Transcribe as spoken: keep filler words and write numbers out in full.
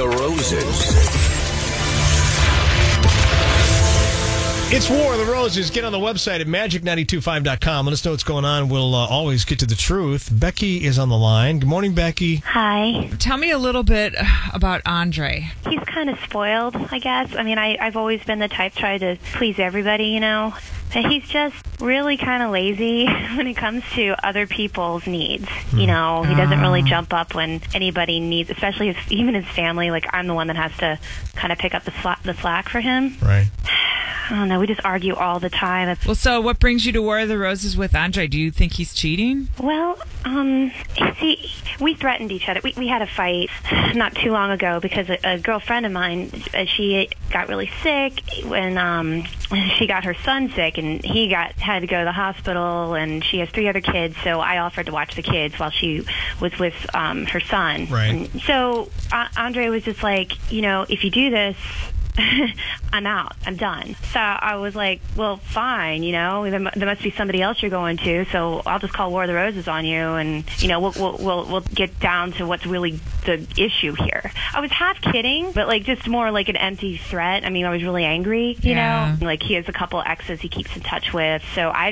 the Roses. It's War of the Roses. Get on the website at magic nine two five dot com. Let us know what's going on. We'll uh, always get to the truth. Becky is on the line. Good morning, Becky. Hi. Tell me a little bit about Andre. He's kind of spoiled, I guess. I mean, I, I've always been the type to try to please everybody, you know. But he's just really kind of lazy when it comes to other people's needs. You know, he doesn't really jump up when anybody needs, especially his, even his family. Like, I'm the one that has to kind of pick up the, sla- the slack for him. Right. I don't know. We just argue all the time. Well, so what brings you to War of the Roses with Andre? Do you think he's cheating? Well, um, see, we threatened each other. We, we had a fight not too long ago because a, a girlfriend of mine, uh, she got really sick when um, she got her son sick, and he got had to go to the hospital, and she has three other kids, so I offered to watch the kids while she was with um, her son. Right. And so uh, Andre was just like, you know, if you do this, I'm out. I'm done. So I was like, well, fine, you know, there, there must be somebody else you're going to, so I'll just call War of the Roses on you, and, you know, we'll, we'll, we'll, we'll get down to what's really the issue here. I was half kidding, but, like, just more like an empty threat. I mean, I was really angry, you Yeah. know? Like, he has a couple exes he keeps in touch with, so I